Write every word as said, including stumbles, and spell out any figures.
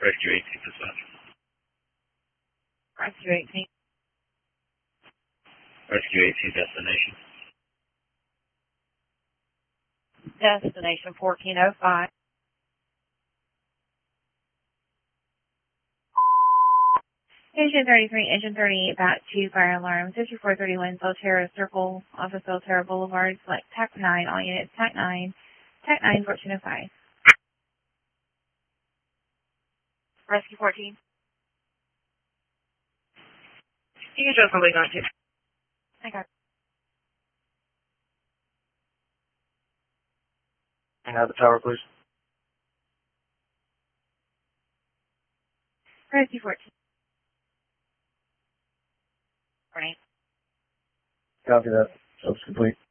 Rescue eighteen dispatch. Rescue eighteen. Rescue eighteen destination. Destination fourteen oh five. Engine thirty-three, engine thirty-eight, back to fire alarm. fifty-four thirty-one, Solterra Circle, off of Solterra Boulevard. Select T A C nine, all units, T A C nine. T A C nine, fourteen oh five. Rescue fourteen. You can show somebody going to. I got it. Can I have the tower, please? Rescue fourteen. Morning. Copy that. Job's complete.